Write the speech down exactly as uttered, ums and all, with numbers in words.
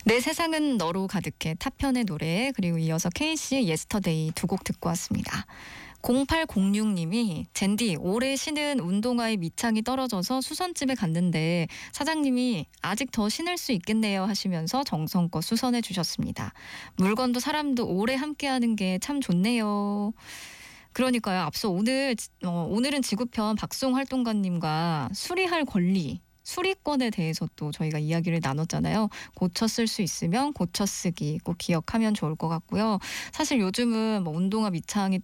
내 세상은 너로 가득해 타편의 노래, 그리고 이어서 케이씨의 예스터데이 두 곡 듣고 왔습니다. 공팔공육 님이 젠디 올해 신은 운동화의 밑창이 떨어져서 수선집에 갔는데 사장님이 아직 더 신을 수 있겠네요 하시면서 정성껏 수선해 주셨습니다. 물건도 사람도 오래 함께하는 게 참 좋네요. 그러니까요. 앞서 오늘 어, 오늘은 지구편 박수홍 활동가님과 수리할 권리, 수리권에 대해서 또 저희가 이야기를 나눴잖아요. 고쳐 쓸 수 있으면 고쳐 쓰기 꼭 기억하면 좋을 것 같고요. 사실 요즘은 뭐 운동화 밑창이